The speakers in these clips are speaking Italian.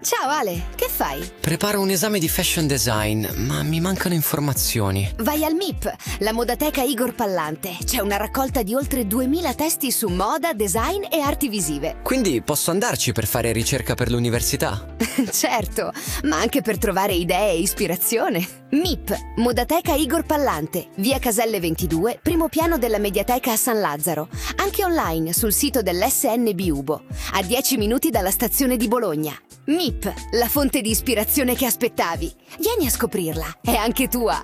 Ciao Ale, che fai? Preparo un esame di fashion design, ma mi mancano informazioni. Vai al MIP, la modateca Igor Pallante. C'è una raccolta di oltre 2000 testi su moda, design e arti visive. Quindi posso andarci per fare ricerca per l'università? Certo, ma anche per trovare idee e ispirazione. MIP, modateca Igor Pallante, via Caselle 22, primo piano della Mediateca a San Lazzaro. Anche online sul sito dell'SNB Ubo, a 10 minuti dalla stazione di Bologna. MIP, la fonte di ispirazione che aspettavi. Vieni a scoprirla, è anche tua.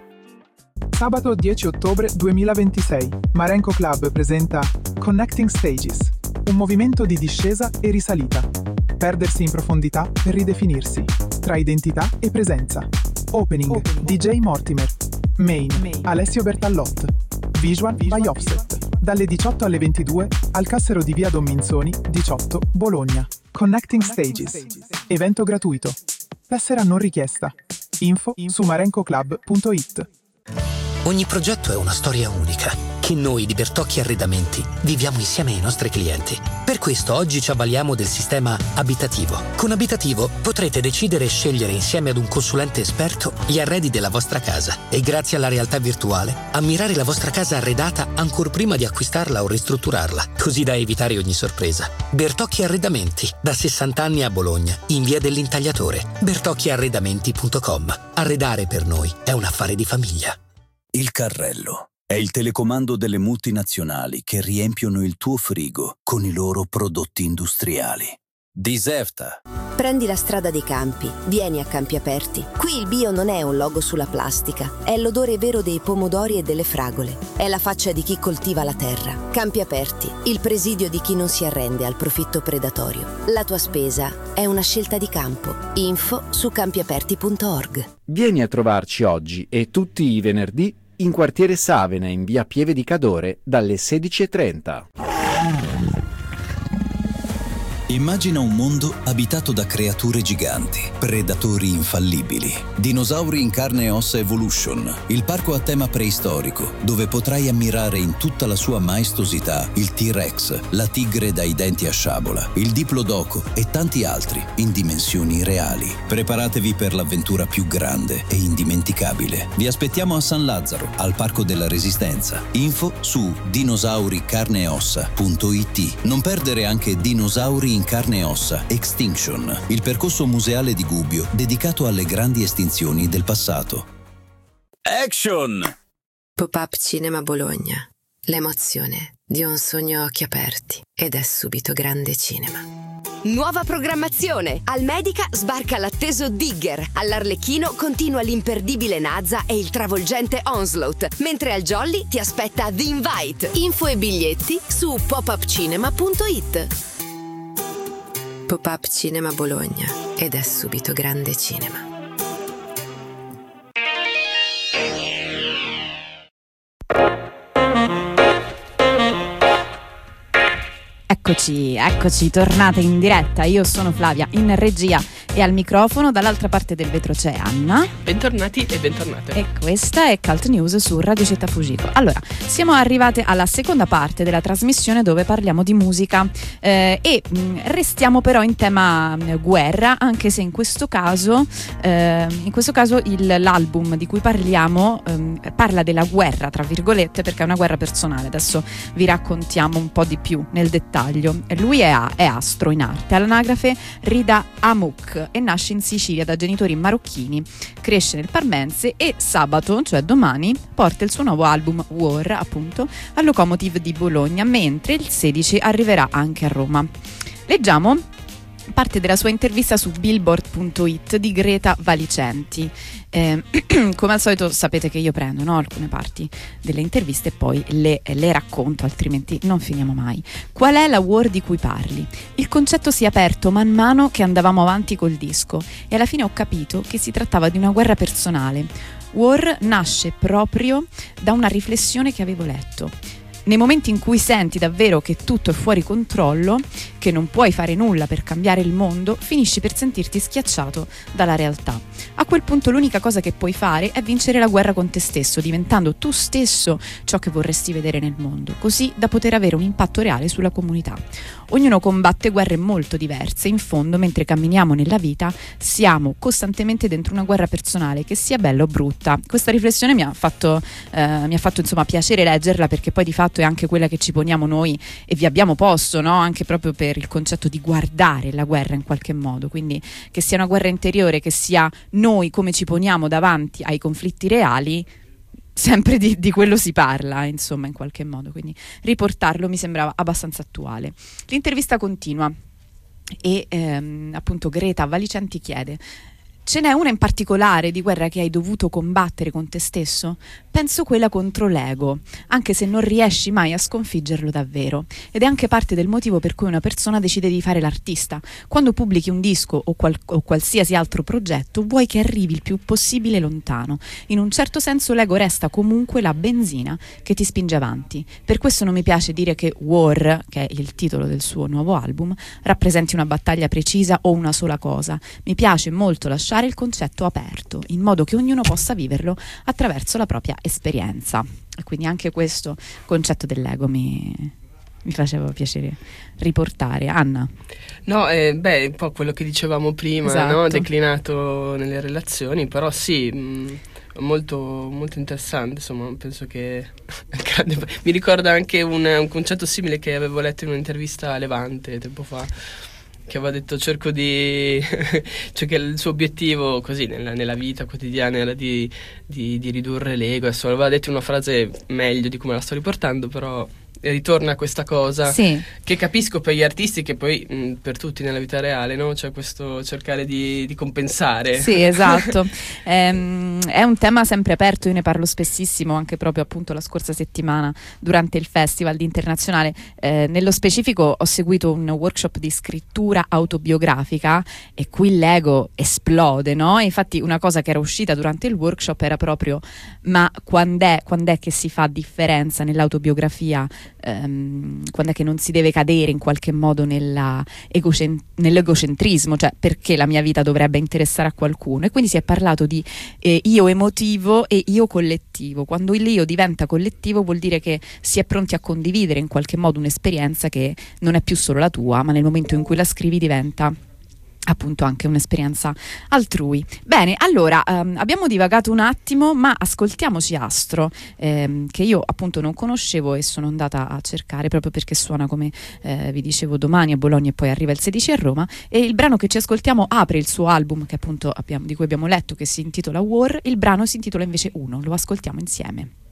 Sabato 10 ottobre 2026, Marenco Club presenta Connecting Stages, un movimento di discesa e risalita. Perdersi in profondità per ridefinirsi, tra identità e presenza. Opening, DJ Mortimer. Main, Alessio Bertallot. Visual by Offset. Dalle 18 alle 22, al Cassero di via Don Minzoni, 18, Bologna. Connecting Stages. Evento gratuito. Tessera non richiesta. Info su marencoclub.it. Ogni progetto è una storia unica, che noi di Bertocchi Arredamenti viviamo insieme ai nostri clienti. Per questo oggi ci avvaliamo del sistema abitativo. Con Abitativo potrete decidere e scegliere insieme ad un consulente esperto gli arredi della vostra casa e grazie alla realtà virtuale ammirare la vostra casa arredata ancor prima di acquistarla o ristrutturarla, così da evitare ogni sorpresa. Bertocchi Arredamenti, da 60 anni a Bologna, in via dell'Intagliatore. bertocchiarredamenti.com. Arredare per noi è un affare di famiglia. Il carrello è il telecomando delle multinazionali che riempiono il tuo frigo con i loro prodotti industriali. Diserta. Prendi la strada dei campi, vieni a Campi Aperti. Qui il bio non è un logo sulla plastica, è l'odore vero dei pomodori e delle fragole. È la faccia di chi coltiva la terra. Campi Aperti, il presidio di chi non si arrende al profitto predatorio. La tua spesa è una scelta di campo. Info su campiaperti.org. Vieni a trovarci oggi e tutti i venerdì in quartiere Savena, in via Pieve di Cadore, dalle 16:30. Immagina un mondo abitato da creature giganti, predatori infallibili, dinosauri in carne e ossa Evolution, il parco a tema preistorico, dove potrai ammirare in tutta la sua maestosità il T-Rex, la tigre dai denti a sciabola, il Diplodocus e tanti altri in dimensioni reali. Preparatevi per l'avventura più grande e indimenticabile. Vi aspettiamo a San Lazzaro, al Parco della Resistenza. Info su dinosauricarneeossa.it. Non perdere anche Dinosauri in carne e ossa Extinction, il percorso museale di Gubbio dedicato alle grandi estinzioni del passato. Action! Pop-up Cinema Bologna. L'emozione di un sogno a occhi aperti ed è subito grande cinema. Nuova programmazione! Al Medica sbarca l'atteso Digger, all'Arlecchino continua l'imperdibile Nazza e il travolgente Onslaught, mentre al Jolly ti aspetta The Invite. Info e biglietti su popupcinema.it. Pop-up Cinema Bologna ed è subito grande cinema. Eccoci, tornate in diretta. Io sono Flavia in regia e al microfono dall'altra parte del vetro c'è Anna. Bentornati e bentornate. E questa è Cult News su Radio Città Fujiko. Allora, siamo arrivate alla seconda parte della trasmissione dove parliamo di musica e restiamo però in tema guerra, anche se in questo caso l'album di cui parliamo parla della guerra, tra virgolette, perché è una guerra personale. Adesso vi raccontiamo un po' di più nel dettaglio. Lui è astro in arte, all'anagrafe Rida Amuk, e nasce in Sicilia da genitori marocchini, cresce nel Parmense e sabato, cioè domani, porta il suo nuovo album War, appunto, al Locomotive di Bologna, mentre il 16 arriverà anche a Roma. Leggiamo parte della sua intervista su Billboard.it di Greta Valicenti. Come al solito sapete che io prendo, no, alcune parti delle interviste e poi le racconto, altrimenti non finiamo mai. Qual è la war di cui parli? Il concetto si è aperto man mano che andavamo avanti col disco e alla fine ho capito che si trattava di una guerra personale. War nasce proprio da una riflessione che avevo letto. Nei momenti in cui senti davvero che tutto è fuori controllo, che non puoi fare nulla per cambiare il mondo, finisci per sentirti schiacciato dalla realtà. A quel punto l'unica cosa che puoi fare è vincere la guerra con te stesso, diventando tu stesso ciò che vorresti vedere nel mondo, così da poter avere un impatto reale sulla comunità. ognuno combatte guerre molto diverse. In fondo, mentre camminiamo nella vita, siamo costantemente dentro una guerra personale, che sia bella o brutta. Questa riflessione mi ha fatto insomma piacere leggerla, perché poi di fatto è anche quella che ci poniamo noi e vi abbiamo posto, no? Anche proprio per il concetto di guardare la guerra in qualche modo, quindi che sia una guerra interiore, che sia noi come ci poniamo davanti ai conflitti reali, sempre di quello si parla, insomma, in qualche modo, quindi riportarlo mi sembrava abbastanza attuale. L'intervista continua e appunto Greta Valicenti chiede: ce n'è una in particolare di guerra che hai dovuto combattere con te stesso? Penso quella contro l'ego, anche se non riesci mai a sconfiggerlo davvero. Ed è anche parte del motivo per cui una persona decide di fare l'artista. Quando pubblichi un disco o qualsiasi altro progetto, vuoi che arrivi il più possibile lontano. In un certo senso l'ego resta comunque la benzina che ti spinge avanti. Per questo non mi piace dire che War, che è il titolo del suo nuovo album, rappresenti una battaglia precisa o una sola cosa. Mi piace molto lasciare il concetto aperto, in modo che ognuno possa viverlo attraverso la propria esperienza. E quindi anche questo concetto dell'ego mi faceva piacere riportare. Anna? No, un po' quello che dicevamo prima, esatto, no? Declinato nelle relazioni, però sì, molto, molto interessante, insomma, penso che mi ricorda anche un concetto simile che avevo letto in un'intervista a Levante tempo fa, che aveva detto cerco di cioè che il suo obiettivo così nella vita quotidiana era di ridurre l'ego. Adesso aveva detto una frase meglio di come la sto riportando, però ritorna a questa cosa, sì, che capisco per gli artisti, che poi per tutti nella vita reale, no? Cioè questo cercare di compensare. Sì, esatto. È un tema sempre aperto, io ne parlo spessissimo, anche proprio appunto la scorsa settimana durante il Festival di Internazionale. Nello specifico ho seguito un workshop di scrittura autobiografica e qui l'ego esplode, no? E infatti una cosa che era uscita durante il workshop era proprio: ma quand'è che si fa differenza nell'autobiografia? Quando è che non si deve cadere in qualche modo nell'egocentrismo, cioè perché la mia vita dovrebbe interessare a qualcuno? E quindi si è parlato di io emotivo e io collettivo. Quando l'io diventa collettivo vuol dire che si è pronti a condividere in qualche modo un'esperienza che non è più solo la tua, ma nel momento in cui la scrivi diventa appunto anche un'esperienza altrui. Bene, allora abbiamo divagato un attimo, ma ascoltiamoci Astro, che io appunto non conoscevo e sono andata a cercare proprio perché suona, come vi dicevo, domani a Bologna e poi arriva il 16 a Roma, e il brano che ci ascoltiamo apre il suo album, che appunto di cui abbiamo letto, che si intitola War. Il brano si intitola invece Uno, lo ascoltiamo insieme.